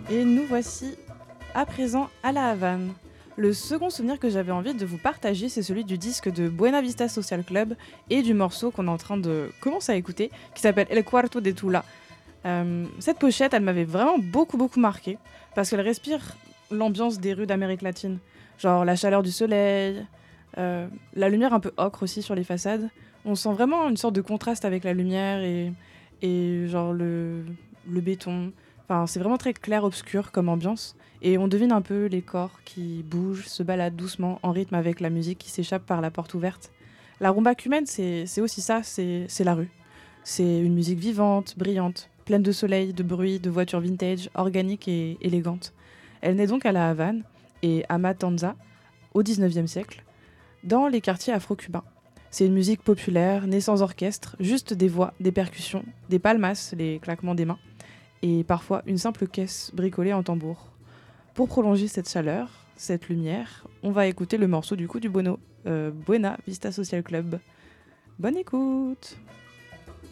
Et nous voici à présent à La Havane. Le second souvenir que j'avais envie de vous partager, c'est celui du disque de Buena Vista Social Club et du morceau qu'on est en train de commencer à écouter, qui s'appelle El Cuarto de Tula. Cette pochette, elle m'avait vraiment beaucoup marqué, parce qu'elle respire l'ambiance des rues d'Amérique latine. Genre la chaleur du soleil, la lumière un peu ocre aussi sur les façades. On sent vraiment une sorte de contraste avec la lumière et genre le béton. Enfin, c'est vraiment très clair-obscur comme ambiance. Et on devine un peu les corps qui bougent, se baladent doucement en rythme avec la musique qui s'échappe par la porte ouverte. La rumba cubaine, c'est aussi ça, c'est la rue. C'est une musique vivante, brillante, pleine de soleil, de bruit, de voitures vintage, organiques et élégantes. Elle naît donc à La Havane et à Matanza, au XIXe siècle, dans les quartiers afro-cubains. C'est une musique populaire, née sans orchestre, juste des voix, des percussions, des palmas, les claquements des mains, et parfois une simple caisse bricolée en tambour. Pour prolonger cette chaleur, cette lumière, on va écouter le morceau du coup du Buena Vista Social Club. Bonne écoute!